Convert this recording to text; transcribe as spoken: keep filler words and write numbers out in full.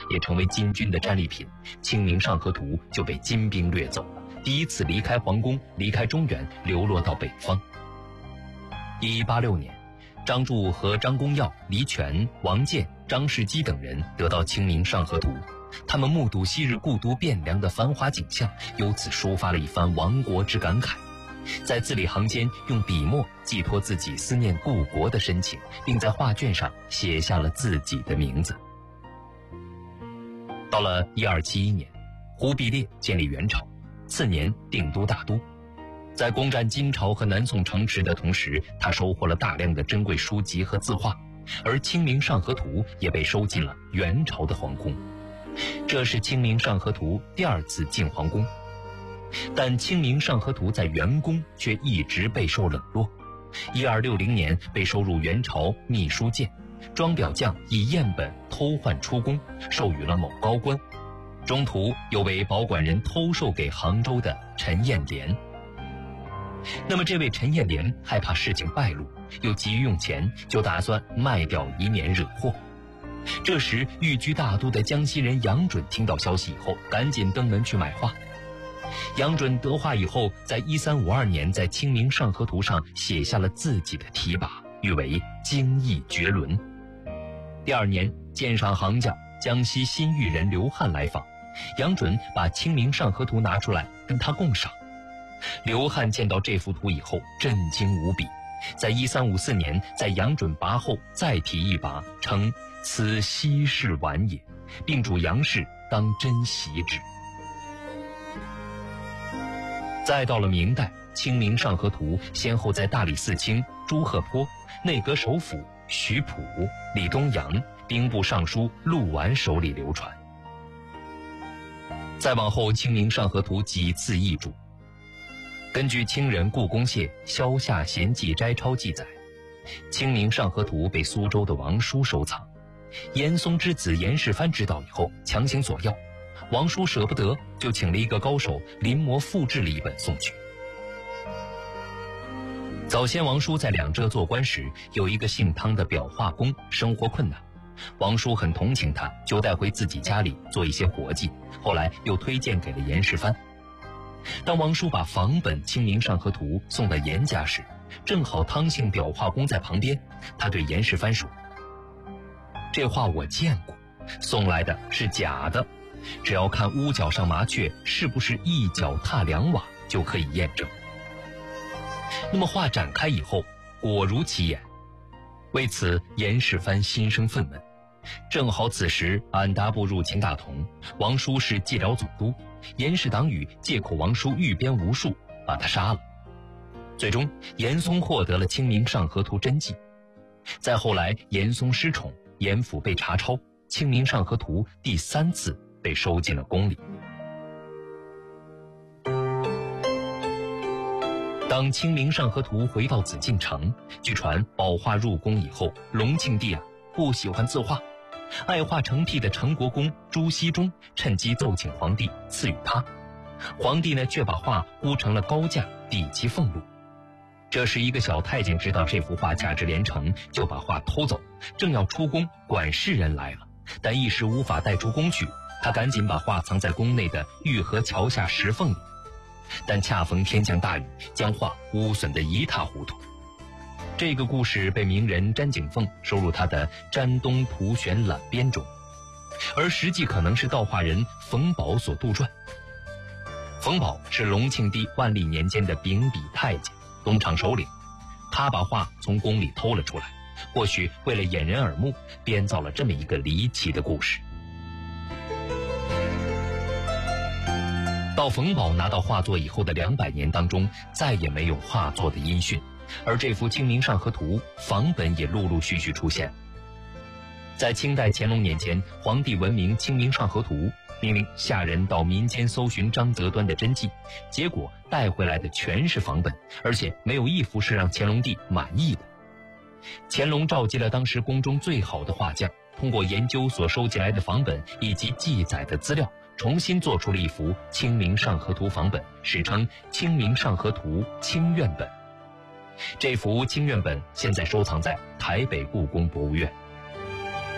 也成为金军的战利品，《清明上河图》就被金兵掠走了，第一次离开皇宫，离开中原，流落到北方。一一八六年，张铸和张公耀、黎权、王建、张世基等人得到《清明上河图》，他们目睹昔日故都汴梁的繁华景象，由此抒发了一番亡国之感慨。在字里行间用笔墨寄托自己思念故国的深情，并在画卷上写下了自己的名字。到了一二七一年，忽必烈建立元朝，次年定都大都。在攻占金朝和南宋城池的同时，他收获了大量的珍贵书籍和字画，而《清明上河图》也被收进了元朝的皇宫。这是《清明上河图》第二次进皇宫。但《清明上河图》在元宫却一直备受冷落。一二六零年被收入元朝秘书监，庄表匠以赝本偷换出宫，授予了某高官，中途又为保管人偷售给杭州的陈彦莲。那么这位陈彦莲害怕事情败露，又急于用钱，就打算卖掉，以免惹祸。这时寓居大都的江西人杨准听到消息以后，赶紧登门去买画。杨准得画以后，在一三五二年在《清明上河图》上写下了自己的题跋，誉为精义绝伦。第二年，鉴赏行家江西新余人刘汉来访，杨准把《清明上河图》拿出来跟他共赏。刘汉见到这幅图以后震惊无比，在一三五四年在杨准跋后再题一跋，称此稀世玩也，并嘱杨氏当珍惜之。再到了明代，《清明上河图》先后在大理寺卿朱鹤坡、内阁首辅徐溥、李东阳、兵部尚书陆完手里流传。再往后，《清明上河图》几次易主。根据清人顾公燮《萧夏闲记摘抄》记载，《清明上河图》被苏州的王叔收藏，严嵩之子严世蕃知道以后强行索要，王叔舍不得，就请了一个高手临摹复制了一本送去。早先王叔在两浙做官时，有一个姓汤的裱画工生活困难，王叔很同情他，就带回自己家里做一些活计，后来又推荐给了严世蕃。当王叔把仿本《清明上河图》送到严家时，正好汤姓裱画工在旁边，他对严世蕃说：“这画我见过，送来的是假的，只要看屋角上麻雀是不是一脚踏两瓦，就可以验证。”那么画展开以后，果如其言。为此，严世蕃心生愤懑。正好此时安达部入侵大同，王叔是蓟辽总督，严氏党羽借口王叔预编无术，把他杀了。最终，严嵩获得了《清明上河图》真迹。再后来，严嵩失宠，严府被查抄，《清明上河图》第三次被收进了宫里。当《清明上河图》回到紫禁城，据传宝画入宫以后，隆庆帝啊不喜欢字画，爱画成癖的成国公朱熹中趁机奏请皇帝赐予他，皇帝呢却把画估成了高价，抵其俸禄。这时一个小太监知道这幅画价值连城，就把画偷走，正要出宫，管事人来了，但一时无法带出宫去，他赶紧把画藏在宫内的御河桥下石缝里，但恰逢天降大雨，将画污损得一塌糊涂。这个故事被名人詹景凤收入他的《詹东图选览编》中，而实际可能是盗画人冯保所杜撰。冯保是隆庆帝万历年间的秉笔太监，东厂首领，他把画从宫里偷了出来，或许为了掩人耳目，编造了这么一个离奇的故事。到冯保拿到画作以后的两百年当中，再也没有画作的音讯，而这幅《清明上河图》仿本也陆陆续续出现。在清代乾隆年间，皇帝闻名《清明上河图》，命令下人到民间搜寻张择端的真迹，结果带回来的全是仿本，而且没有一幅是让乾隆帝满意的。乾隆召集了当时宫中最好的画匠，通过研究所收集来的仿本以及记载的资料，重新做出了一幅《清明上河图》仿本，史称《清明上河图清苑本》。这幅清苑本现在收藏在台北故宫博物院。